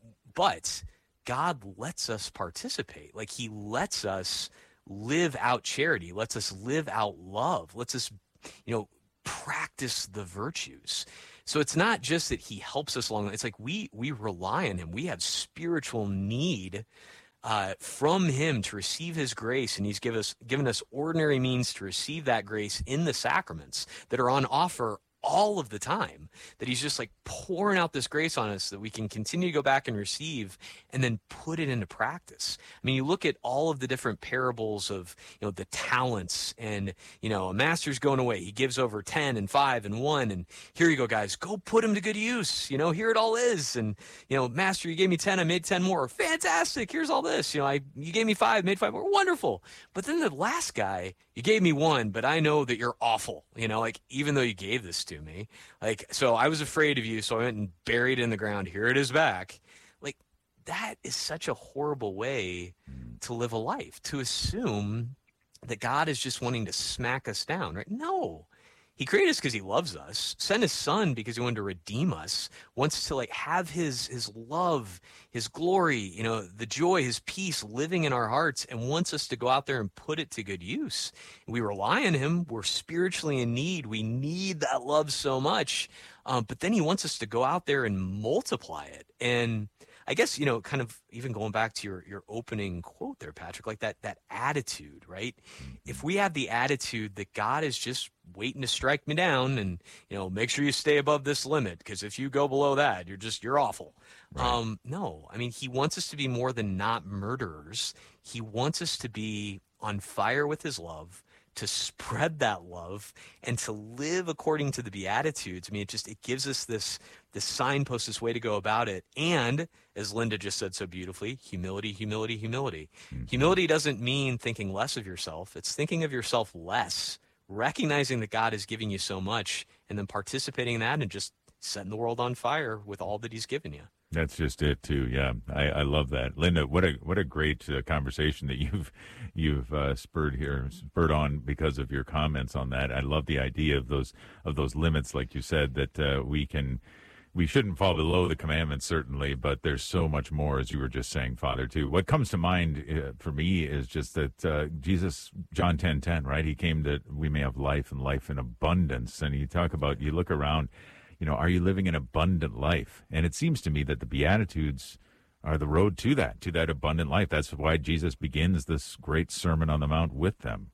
but God lets us participate. Like he lets us live out charity, lets us live out love, lets us, you know, practice the virtues. So it's not just that he helps us along. It's like we we rely on him. We have spiritual need uh, from him to receive his grace, and he's give us, given us ordinary means to receive that grace in the sacraments that are on offer all of the time, that he's just like pouring out this grace on us that we can continue to go back and receive and then put it into practice. I mean, you look at all of the different parables of, you know, the talents and, you know, a master's going away. He gives over ten and five and one. And here you go, guys, go put them to good use. You know, here it all is. And, you know, master, you gave me ten, I made ten more. Fantastic. Here's all this. You know, I, you gave me five, made five more. Wonderful. But then the last guy, you gave me one, but I know that you're awful. You know, like, even though you gave this to me, like, so I was afraid of you, so I went and buried it in the ground. Here it is back. Like, that is such a horrible way to live a life, to assume that God is just wanting to smack us down, right? No. He created us because he loves us, sent his son because he wanted to redeem us, wants to like have his his love, his glory, you know, the joy, his peace living in our hearts, and wants us to go out there and put it to good use. We rely on him. We're spiritually in need. We need that love so much. Um, but then he wants us to go out there and multiply it. And I guess, you know, kind of even going back to your, your opening quote there, Patrick, like that, that attitude, right? If we have the attitude that God is just waiting to strike me down and, you know, make sure you stay above this limit, because if you go below that, you're just, you're awful. Right. Um, no, I mean, he wants us to be more than not murderers. He wants us to be on fire with his love, to spread that love, and to live according to the Beatitudes. I mean, it just, it gives us this, this signpost, this way to go about it. And as Linda just said so beautifully, humility, humility, humility. Mm-hmm. Humility doesn't mean thinking less of yourself. It's thinking of yourself less, recognizing that God is giving you so much, and then participating in that and just setting the world on fire with all that he's given you. That's just it too. Yeah, I, I love that, Linda. What a what a great uh, conversation that you've you've uh, spurred here, spurred on because of your comments on that. I love the idea of those of those limits, like you said, that uh, we can we shouldn't fall below the commandments, certainly, but there's so much more, as you were just saying, Father, too. What comes to mind uh, for me is just that uh, Jesus, John ten ten, right? He came that we may have life and life in abundance, and you talk about, you look around. You know, are you living an abundant life? And it seems to me that the Beatitudes are the road to that, to that abundant life. That's why Jesus begins this great Sermon on the Mount with them.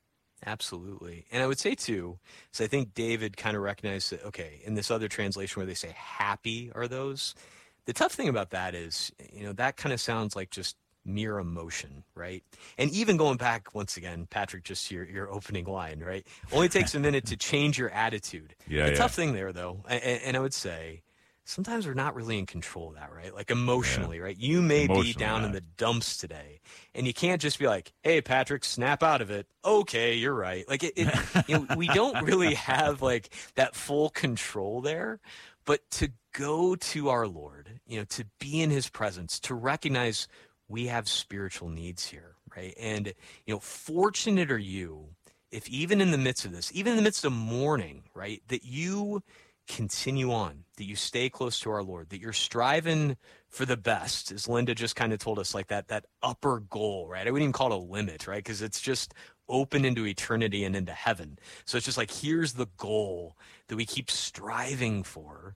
Absolutely. And I would say, too, so I think David kind of recognized that, okay, in this other translation where they say happy are those, the tough thing about that is, you know, that kind of sounds like just mere emotion, right? And even going back once again, Patrick, just your your opening line, right? Only takes a minute to change your attitude. Yeah, the yeah. tough thing there, though, and, and I would say sometimes we're not really in control of that, right? Like emotionally, yeah. right? You may be down yeah. in the dumps today, and you can't just be like, "Hey, Patrick, snap out of it." Okay, you're right. Like it, it you know, we don't really have like that full control there. But to go to our Lord, you know, to be in his presence, to recognize we have spiritual needs here, right? And, you know, fortunate are you if even in the midst of this, even in the midst of mourning, right, that you continue on, that you stay close to our Lord, that you're striving for the best, as Linda just kind of told us, like that that upper goal, right? I wouldn't even call it a limit, right? Because it's just open into eternity and into heaven. So it's just like, here's the goal that we keep striving for.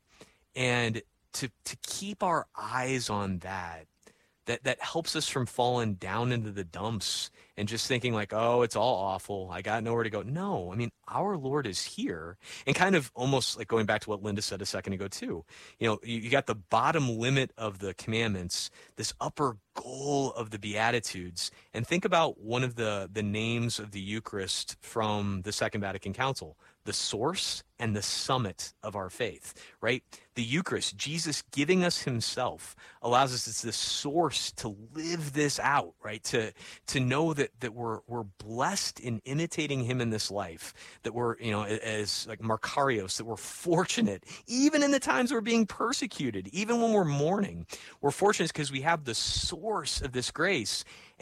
And to to keep our eyes on that, that that helps us from falling down into the dumps and just thinking like, oh, it's all awful, I got nowhere to go. No, I mean, our Lord is here. And kind of almost like going back to what Linda said a second ago too, you know, you, you got the bottom limit of the commandments, this upper goal of the Beatitudes. And think about one of the the names of the Eucharist from the Second Vatican Council, the source and the summit of our faith, right? The Eucharist, Jesus giving us himself, allows us, it's the source to live this out, right? To to know that that we're we're blessed in imitating him in this life, that we're, you know, as like Macarios, that we're fortunate, even in the times we're being persecuted, even when we're mourning, we're fortunate because we have the source of this grace.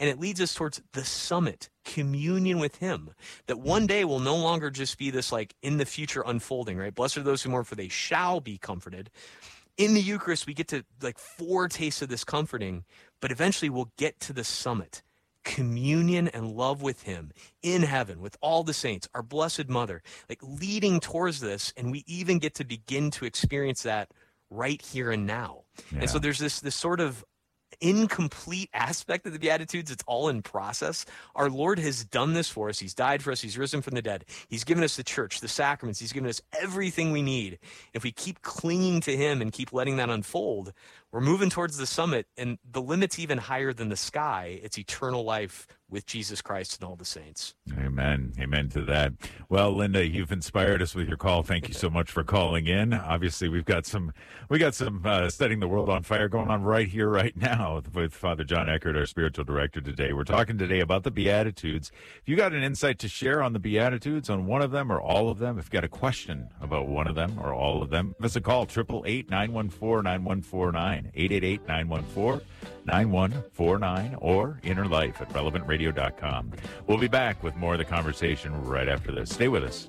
and it leads us towards the summit, communion with him, that one day will no longer just be this like in the future unfolding, right? Blessed are those who mourn, for they shall be comforted. In the Eucharist, we get to like foretaste of this comforting, but eventually we'll get to the summit, communion and love with him in heaven with all the saints, our Blessed Mother, like leading towards this. And we even get to begin to experience that right here and now. Yeah. And so there's this, this sort of incomplete aspect of the Beatitudes. It's all in process. Our Lord has done this for us. He's died for us. He's risen from the dead. He's given us the church, the sacraments. He's given us everything we need. If we keep clinging to him and keep letting that unfold, we're moving towards the summit, and the limit's even higher than the sky. It's eternal life with Jesus Christ and all the saints. Amen. Amen to that. Well, Linda, you've inspired us with your call. Thank you so much for calling in. Obviously, we've got some we got some uh, setting the world on fire going on right here, right now with Father John Eckert, our spiritual director today. We're talking today about the Beatitudes. If you got an insight to share on the Beatitudes, on one of them or all of them, if you got a question about one of them or all of them, give us a call, eight eight eight, nine one four, nine one four nine, eight eight eight, nine one four, nine one four nine, or Inner Life at relevant radio dot com. We'll be back with more of the conversation right after this. Stay with us.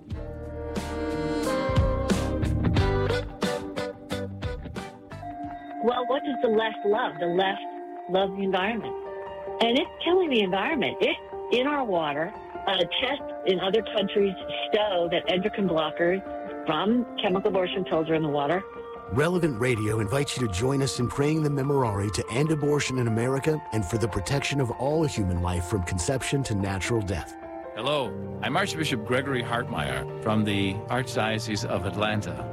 Well, what does the left love? The left loves the environment. And it's killing the environment. It's in our water. Uh, tests in other countries show that endocrine blockers from chemical abortion pills are in the water. Relevant Radio invites you to join us in praying the Memorare to end abortion in America and for the protection of all human life from conception to natural death. Hello, I'm Archbishop Gregory Hartmeyer from the Archdiocese of Atlanta.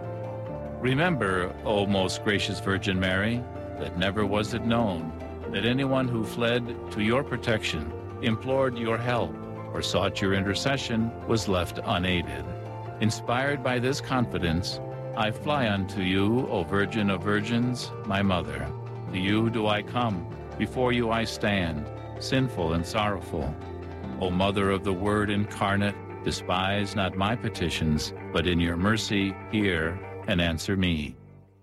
Remember, O most gracious Virgin Mary, that never was it known that anyone who fled to your protection, implored your help, or sought your intercession was left unaided. Inspired by this confidence, I fly unto you, O Virgin of Virgins, my Mother. To you do I come, before you I stand, sinful and sorrowful. O Mother of the Word incarnate, despise not my petitions, but in your mercy hear and answer me.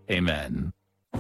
Amen.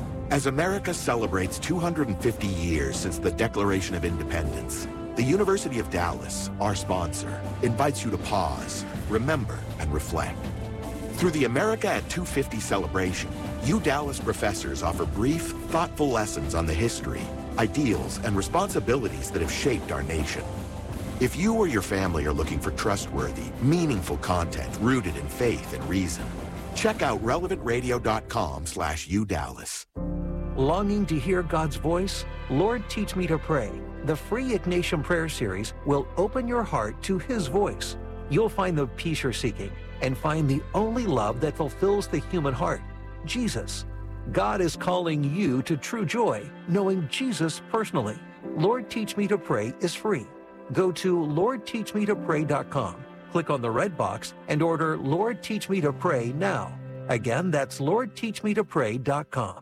As America celebrates two hundred fifty years since the Declaration of Independence, the University of Dallas, our sponsor, invites you to pause, remember, and reflect. Through the America at two fifty celebration, U Dallas professors offer brief, thoughtful lessons on the history, ideals, and responsibilities that have shaped our nation. If you or your family are looking for trustworthy, meaningful content rooted in faith and reason, check out relevant radio dot com slash U Dallas. Longing to hear God's voice? Lord, Teach Me to Pray. The free Ignatian Prayer Series will open your heart to His voice. You'll find the peace you're seeking and find the only love that fulfills the human heart, Jesus. God is calling you to true joy, knowing Jesus personally. Lord, Teach Me to Pray is free. Go to lord teach me to pray dot com, click on the red box, and order Lord, Teach Me to Pray now. Again, that's lord teach me to pray dot com.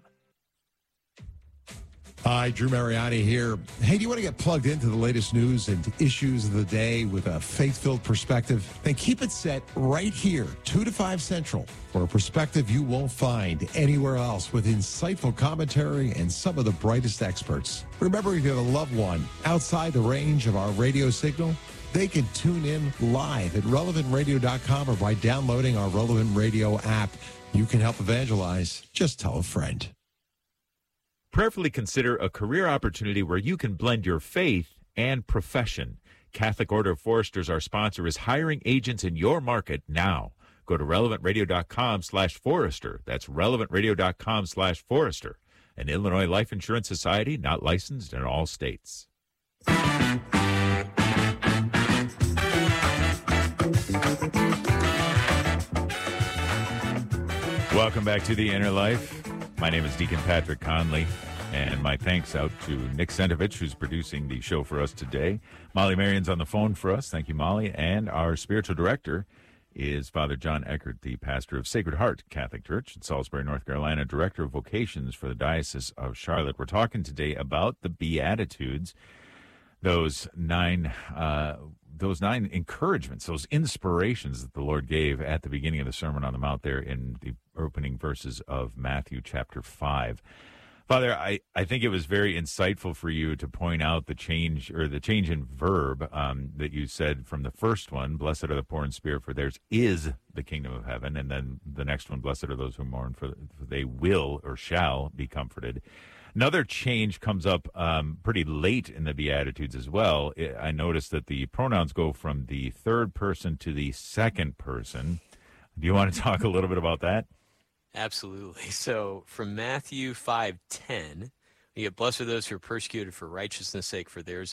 Hi, Drew Mariani here. Hey, do you want to get plugged into the latest news and issues of the day with a faith-filled perspective? Then keep it set right here, two to five Central, for a perspective you won't find anywhere else, with insightful commentary and some of the brightest experts. Remember, if you have a loved one outside the range of our radio signal, they can tune in live at relevant radio dot com or by downloading our Relevant Radio app. You can help evangelize. Just tell a friend. Prayerfully consider a career opportunity where you can blend your faith and profession. Catholic Order of Foresters, our sponsor, is hiring agents in your market now. Go to relevant radio dot com slash forester. That's relevant radio dot com slash forester. An Illinois Life Insurance Society, not licensed in all states. Welcome back to The Inner Life. My name is Deacon Patrick Conley, and my thanks out to Nick Sentovich, who's producing the show for us today. Molly Marion's on the phone for us. Thank you, Molly. And our spiritual director is Father John Eckert, the pastor of Sacred Heart Catholic Church in Salisbury, North Carolina, director of vocations for the Diocese of Charlotte. We're talking today about the Beatitudes, those nine uh, those nine encouragements, those inspirations that the Lord gave at the beginning of the Sermon on the Mount there in the opening verses of Matthew chapter five. Father, I, I think it was very insightful for you to point out the change or the change in verb um, that you said from the first one, blessed are the poor in spirit, for theirs is the kingdom of heaven. And then the next one, blessed are those who mourn, for they will or shall be comforted. Another change comes up um, pretty late in the Beatitudes as well. I noticed that the pronouns go from the third person to the second person. Do you want to talk a little bit about that? Absolutely. So from Matthew five ten, you get, blessed are those who are persecuted for righteousness' sake, for theirs